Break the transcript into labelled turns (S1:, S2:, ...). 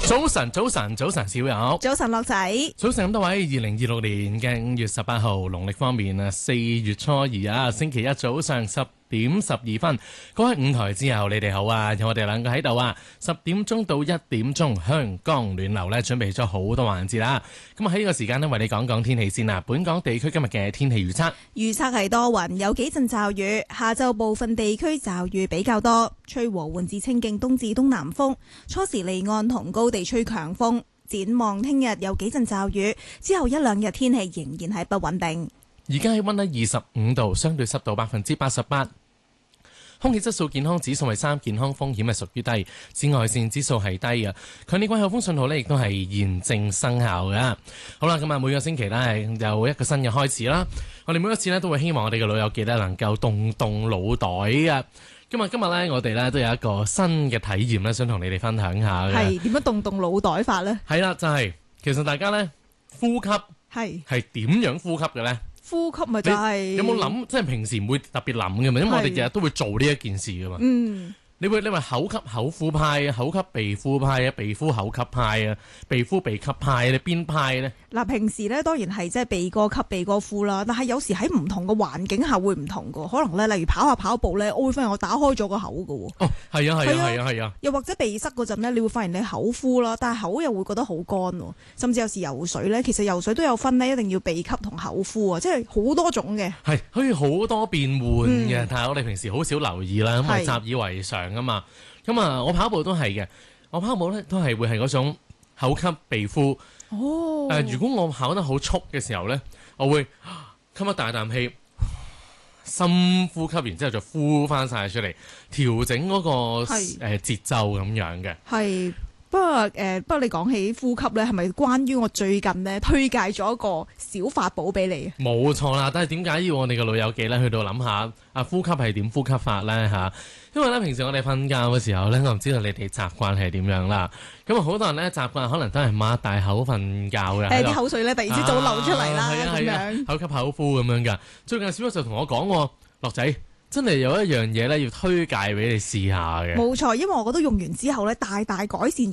S1: 早晨，小友，
S2: 早晨，樂仔，
S1: 早晨咁多位。2026年嘅5月18號，農曆方面啊，4月初2啊，星期一早上10點12分，各位5台之後，你哋好啊！有我哋兩個喺度啊，10點鐘到1點鐘，香江暖流呢準備咗好多環節啦。咁喺呢個時間呢，為你講講天氣先啦。本港地區今日嘅天氣預測
S2: 係多雲，有幾陣驟雨，下晝部分地區驟雨比較多，吹和緩至清勁東至東南風，初時離岸同高地吹強風。展望聽日有幾陣驟雨，之後一兩日天氣仍然係不穩定。
S1: 而家氣溫喺25度，相對濕度88%，空氣質素健康指數係3，健康風險係屬於低，紫外線指數係低啊。強烈季候風信號呢亦都係現正生效嘅。好啦，咁啊每個星期呢係有一個新嘅開始啦。我哋每一次呢都會希望我哋嘅老友記呢能夠動動腦袋嘅。今日呢，我哋呢都有一個新嘅體驗呢，想同你哋分享下嘅。
S2: 係點樣動動腦袋法呢？
S1: 係啦，就係其實大家呢呼吸係點樣呼吸嘅呢？
S2: 呼吸咪就係
S1: 有冇諗？即係平時唔會特別諗嘅嘛，因為我哋日日都會做呢一件事噶嘛。你話口吸口呼派啊，口吸鼻呼派啊，鼻呼口吸派啊，鼻呼鼻吸派，你邊派咧？嗱，平時咧當然係即係鼻哥吸鼻哥呼啦，但係有時喺唔同嘅環境下會唔同噶，可能咧例如跑步咧，我會發現我打開咗個口噶。哦，係啊。又或者鼻塞嗰陣咧，你會發現你口呼啦，但係口又會覺得好乾，甚至有時游水咧，其實游水都有分咧，一定要鼻吸同口呼啊，即係好多種嘅。係可以好多變換嘅，但係我哋平時好少留意啦，咁係習以為常。咁啊，我跑步都係嘅，我跑步咧都係會係嗰種口吸鼻呼。如果我跑得好速嘅時候咧，我會吸一大啖氣，深呼吸，然之後就呼翻晒出嚟，調整嗰個節奏咁樣嘅。係。不過你講起呼吸咧，係咪關於我最近咧推介咗一個小法寶俾你？冇錯啦，但係點解要我哋嘅老友記咧去到諗下呼吸係點呼吸法咧嚇？因為咧平時我哋瞓覺嘅時候咧，我唔知道你哋習慣係點樣啦。咁啊好多人咧習慣可能都係擘大口瞓覺嘅。啲口水咧突然之間就流出嚟啦，咁樣口吸口呼咁樣㗎。最近小玉就同我講，樂仔，真係有一樣嘢咧，要推介俾你試下嘅。冇錯，因為我覺得用完之後咧，大大改善咗